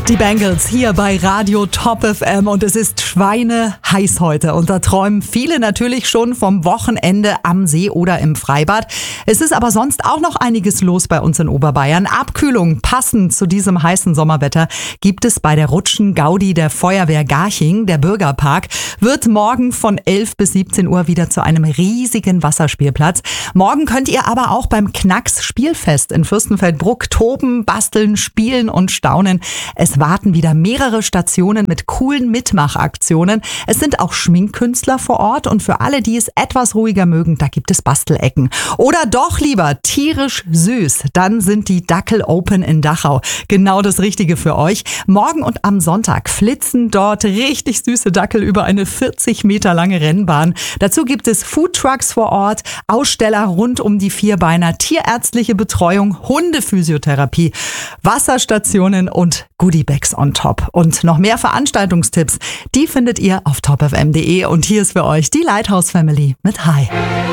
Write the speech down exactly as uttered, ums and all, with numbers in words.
Die Bengals hier bei Radio Top F M und es ist schweineheiß heute und da träumen viele natürlich schon vom Wochenende am See oder im Freibad. Es ist aber sonst auch noch einiges los bei uns in Oberbayern. Abkühlung passend zu diesem heißen Sommerwetter gibt es bei der Rutschen Gaudi der Feuerwehr Garching. Der Bürgerpark wird morgen von elf bis siebzehn Uhr wieder zu einem riesigen Wasserspielplatz. Morgen könnt ihr aber auch beim Knacks Spielfest in Fürstenfeldbruck toben, basteln, spielen und staunen. Es warten wieder mehrere Stationen mit coolen Mitmachaktionen. Es sind auch Schminkkünstler vor Ort und für alle, die es etwas ruhiger mögen, da gibt es Bastelecken. Oder doch lieber tierisch süß, dann sind die Dackel Open in Dachau genau das Richtige für euch. Morgen und am Sonntag flitzen dort richtig süße Dackel über eine vierzig Meter lange Rennbahn. Dazu gibt es Foodtrucks vor Ort, Aussteller rund um die Vierbeiner, tierärztliche Betreuung, Hundephysiotherapie, Wasserstationen und Goodiebags on top. Und noch mehr Veranstaltungstipps, die findet ihr auf top f m punkt d e. Und hier ist für euch die Lighthouse Family mit Hi.